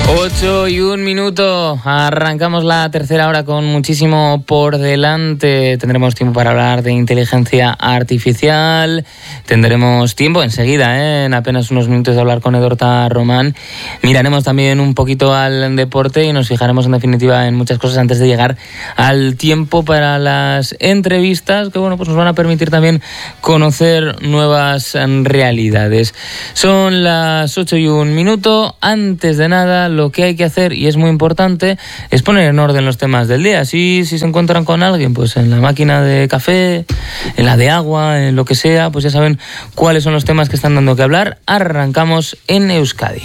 8:01. Arrancamos la tercera hora con muchísimo por delante. Tendremos tiempo para hablar de inteligencia artificial. Tendremos tiempo enseguida, en apenas unos minutos, de hablar con Edorta Román. Miraremos también un poquito al deporte y nos fijaremos en definitiva en muchas cosas antes de llegar al tiempo para las entrevistas que pues nos van a permitir también conocer nuevas realidades. Son las 8:01. Antes de nada, lo que hay que hacer, y es muy importante, es poner en orden los temas del día. Así, si se encuentran con alguien, pues en la máquina de café, en la de agua, en lo que sea, pues ya saben cuáles son los temas que están dando que hablar. Arrancamos en Euskadi.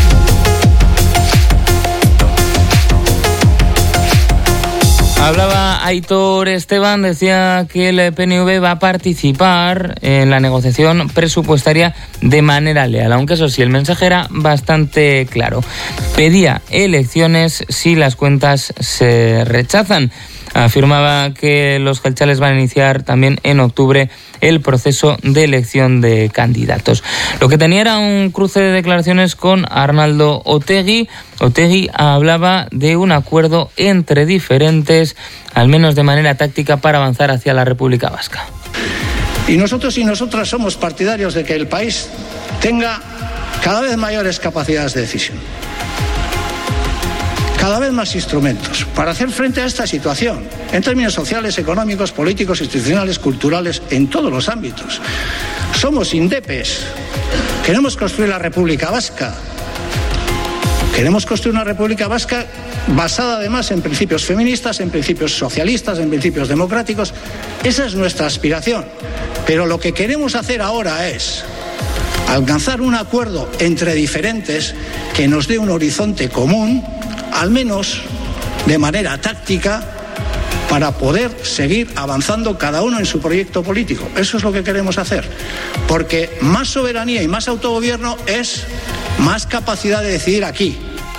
Hablaba Aitor Esteban, decía que el PNV va a participar en la negociación presupuestaria de manera leal, aunque eso sí, el mensaje era bastante claro. Pedía elecciones si las cuentas se rechazan. Afirmaba que los jeltzales van a iniciar también en octubre el proceso de elección de candidatos. Lo que tenía era un cruce de declaraciones con Arnaldo Otegi. Otegi hablaba de un acuerdo entre diferentes, al menos de manera táctica, para avanzar hacia la República Vasca. Y nosotros y nosotras somos partidarios de que el país tenga cada vez mayores capacidades de decisión, cada vez más instrumentos para hacer frente a esta situación, en términos sociales, económicos, políticos, institucionales, culturales, en todos los ámbitos. Somos indepes. Queremos construir la República Vasca. Queremos construir una República Vasca basada además en principios feministas, en principios socialistas, en principios democráticos. Esa es nuestra aspiración. Pero lo que queremos hacer ahora es alcanzar un acuerdo entre diferentes que nos dé un horizonte común, al menos de manera táctica, para poder seguir avanzando cada uno en su proyecto político. Eso es lo que queremos hacer, porque más soberanía y más autogobierno es más capacidad de decidir aquí.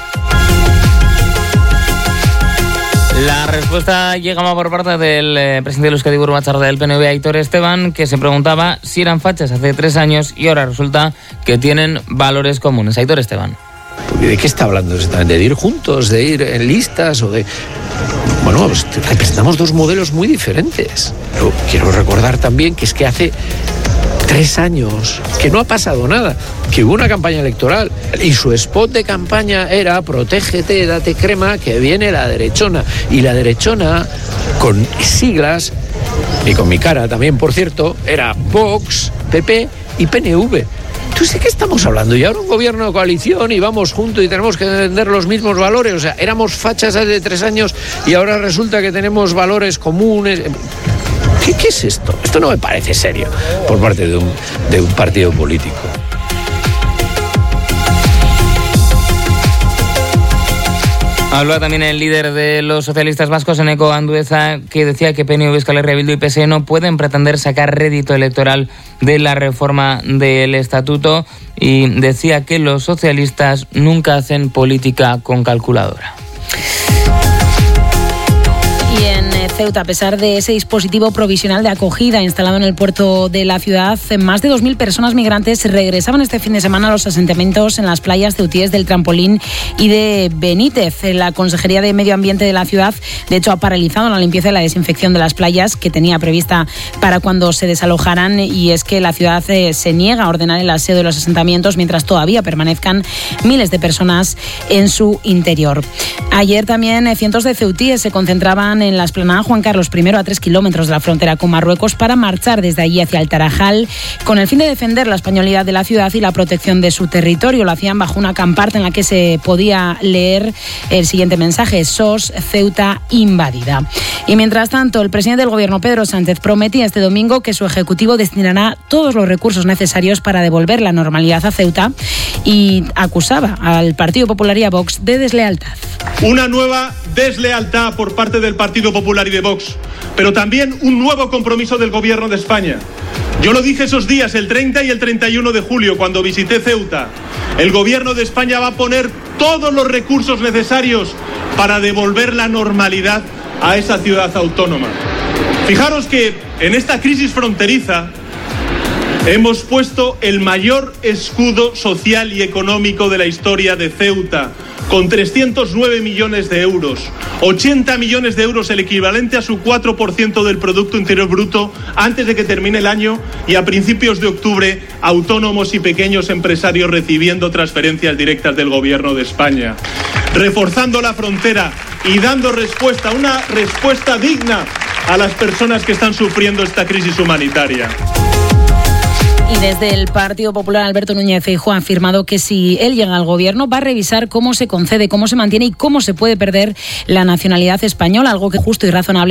La respuesta llegaba por parte del presidente del Euskadi Batzar del PNV, Aitor Esteban, que se preguntaba si eran fachas hace 3 años y ahora resulta que tienen valores comunes. Aitor Esteban. ¿De qué está hablando exactamente? ¿De ir juntos? ¿De ir en listas? ¿O de...? Bueno, pues representamos 2 modelos muy diferentes. Pero quiero recordar también que es que hace 3 años que no ha pasado nada, que hubo una campaña electoral y su spot de campaña era protégete, date crema, que viene la derechona. Y la derechona, con siglas, y con mi cara también, por cierto, era Vox, PP y PNV. Entonces, ¿de qué estamos hablando? Y ahora un gobierno de coalición y vamos juntos y tenemos que defender los mismos valores. O sea, éramos fachas hace 3 años y ahora resulta que tenemos valores comunes. ¿Qué es esto? Esto no me parece serio por parte de un partido político. Habló también el líder de los socialistas vascos, Eneko Andueza, que decía que PNV, Euskal Herria Bildu y PSE no pueden pretender sacar rédito electoral de la reforma del estatuto, y decía que los socialistas nunca hacen política con calculadora. Y en Ceuta, a pesar de ese dispositivo provisional de acogida instalado en el puerto de la ciudad, más de 2.000 personas migrantes regresaban este fin de semana a los asentamientos en las playas ceutíes del Trampolín y de Benítez. La Consejería de Medio Ambiente de la ciudad, de hecho, ha paralizado la limpieza y la desinfección de las playas que tenía prevista para cuando se desalojaran, y es que la ciudad se niega a ordenar el aseo de los asentamientos mientras todavía permanezcan miles de personas en su interior. Ayer también cientos de ceutíes se concentraban en la explanada Juan Carlos I, a 3 kilómetros de la frontera con Marruecos, para marchar desde allí hacia el Tarajal con el fin de defender la españolidad de la ciudad y la protección de su territorio. Lo hacían bajo una camparta en la que se podía leer el siguiente mensaje: SOS Ceuta invadida. Y mientras tanto, el presidente del gobierno, Pedro Sánchez, prometía este domingo que su ejecutivo destinará todos los recursos necesarios para devolver la normalidad a Ceuta, y acusaba al Partido Popular y a Vox de deslealtad. Una nueva deslealtad por parte del Partido Popular y de Vox, pero también un nuevo compromiso del Gobierno de España. Yo lo dije esos días, el 30 y el 31 de julio, cuando visité Ceuta. El Gobierno de España va a poner todos los recursos necesarios para devolver la normalidad a esa ciudad autónoma. Fijaros que en esta crisis fronteriza Hemos puesto el mayor escudo social y económico de la historia de Ceuta, con 309 millones de euros, 80 millones de euros, el equivalente a su 4% del Producto Interior Bruto, antes de que termine el año, y a principios de octubre, autónomos y pequeños empresarios recibiendo transferencias directas del Gobierno de España. Reforzando la frontera y dando respuesta, una respuesta digna a las personas que están sufriendo esta crisis humanitaria. Y desde el Partido Popular, Alberto Núñez Feijóo ha afirmado que si él llega al gobierno va a revisar cómo se concede, cómo se mantiene y cómo se puede perder la nacionalidad española, algo que justo y razonable